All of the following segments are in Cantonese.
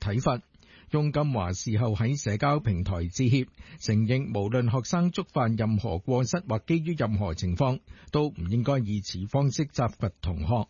睇法。翁金華事後喺社交平台致歉，承認無論學生觸犯任何過失或基於任何情況，都唔應該以此方式責罰同學。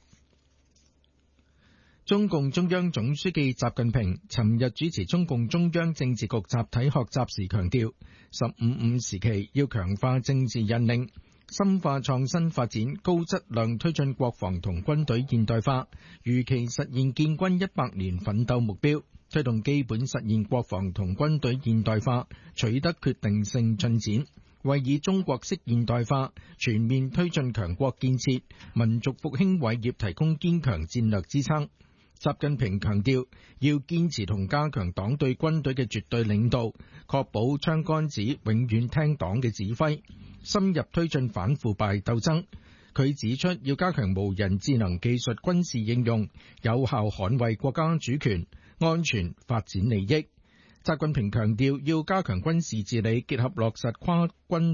中共中央總書記習近平尋日主持中共中央政治局集體學習時強調，15+5時期要強化政治引領，深化創新發展，高質量推進國防同軍隊現代化，如期實現建軍100年奮鬥目標，推動基本實現國防同軍隊現代化取得決定性進展，為以中國式現代化全面推進強國建設、民族復興偉業提供堅強戰略支撐。習近平強調，要堅持同加強黨對軍隊嘅絕對領導，確保槍桿子永遠聽黨嘅指揮，深入推進反腐敗鬥爭。佢指出，要加強無人智能技術軍事應用，有效捍衛國家主權、安全、發展利益。習近平強調，要加強軍事治理，結合落實跨軍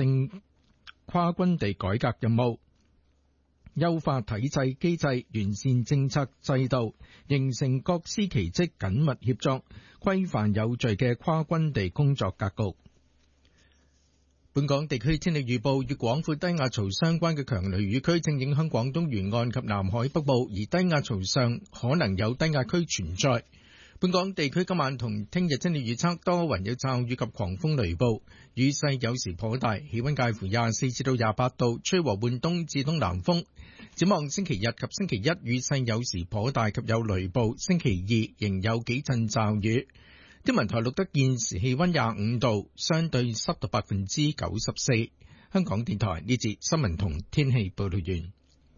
地改革任務，優化體制機制，完善政策制度，形成各司其職、緊密協作、規範有序嘅跨軍地工作格局。本港地區天氣預報，與廣闊低壓槽相關嘅強雷雨區正影響廣東沿岸及南海北部，而低壓槽上可能有低壓區存在。本港地區今晚同聽日天氣預測多雲有驟雨及狂風雷暴，雨勢有時頗大，氣溫介乎24至到28度，吹和緩東至東南風。展望星期日及星期一雨勢有時頗大及有雷暴，星期二仍有幾陣驟雨。天文台錄得現時氣溫25度，相對濕度94%。香港電台呢節新聞同天氣報道完。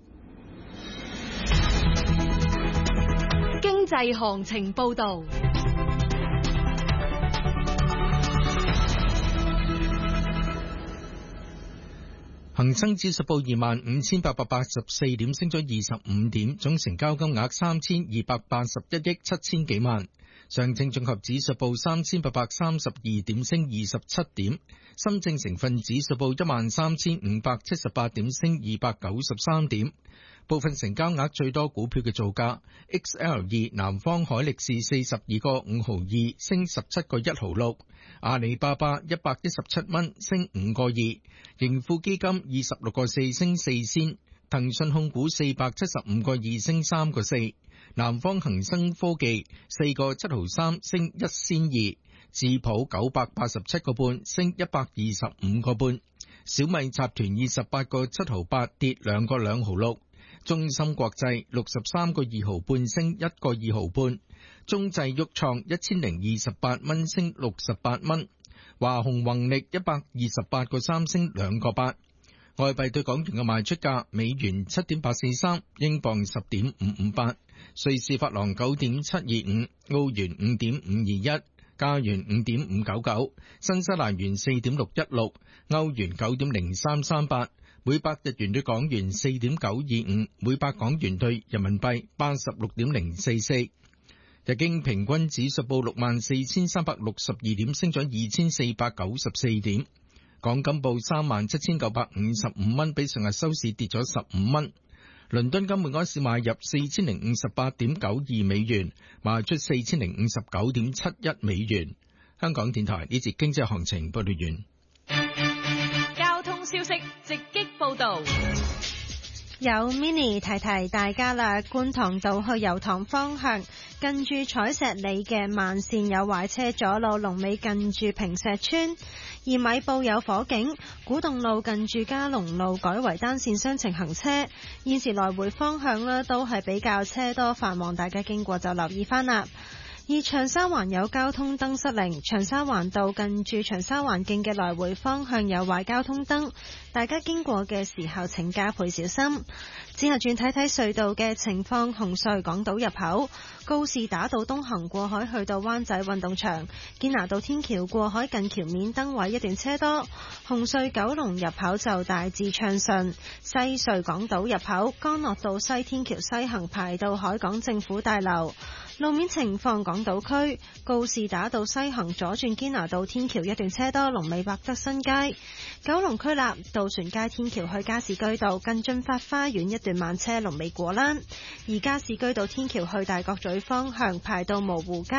經濟行情報道。 恒生指數報25,884點，升咗25點，總成交金額3,281億7千幾萬。上證綜合指數報3,832點，升27點。深證成分指數報13,578點，升293點。部分成交額最多股票嘅造價 ：XL2 南方海力士42個5毫2，升17個1毫6；阿里巴巴117蚊，升5個2；盈富基金26個4，升4仙；騰訊控股475個2，升3個4；南方恒生科技4個7毫3，升1仙2；智普987個半，升125個半；小米集團28個7毫8，跌2個2毫6。中芯國際63個2毫半，升1個2毫半；中製旭創1028蚊，升68蚊；華虹宏力128個3，升2個8。外幣對港元嘅賣出價：美元7.843，英鎊10.558，瑞士法郎9.725，澳元5.521，加元5.599，新西蘭元4.616，歐元9.0338。每百日元對港元4.925，每百港元對人民幣86.044。日經平均指數報64,362點，升咗2,494點。港金報37,955蚊，比上日收市跌咗15蚊。倫敦金每盎司買入4,058.92美元，賣出4,059.71美元。香港電台呢節經濟行情報道完。 消息直擊報道， 有 Mini 提提大家啦。觀塘道去油塘方向，近住彩石里嘅慢線有壞車阻路，龍尾近住坪石村；而米埔有火警，古洞路近住嘉龍路改為單線雙程行車，現時來回方向呢都係比較車多繁忙，大家經過就留意翻啦。而長沙灣有交通燈失靈，長沙灣道近住長沙灣徑嘅來回方向有壞交通燈，大家經過嘅時候請加倍小心。之後轉睇睇隧道嘅情況，紅隧港島入口告士打道東行過海去到灣仔運動場，堅拿道天橋過海近橋面燈位一段車多，紅隧九龍入口就大致暢順。西隧港島入口干諾道西天橋西行排到海港政府大樓。路面情況，港島區告士打道西行左轉堅拿道天橋一段車多，龍尾百德新街。九龍區立渡船街天橋去加士居道近駿發花園一段慢車，龍尾果欄。而加士居道天橋去大角咀方向排到蕪湖街。